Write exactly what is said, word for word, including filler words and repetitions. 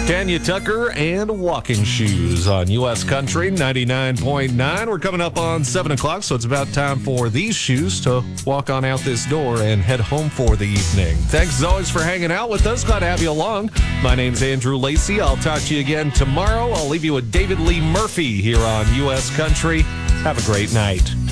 Tanya Tucker and Walking Shoes on U S Country ninety-nine point nine. We're coming up on seven o'clock, so it's about time for these shoes to walk on out this door and head home for the evening. Thanks as always for hanging out with us. Glad to have you along. My name's Andrew Lacey. I'll talk to you again tomorrow. I'll leave you with David Lee Murphy here on U S Country. Have a great night.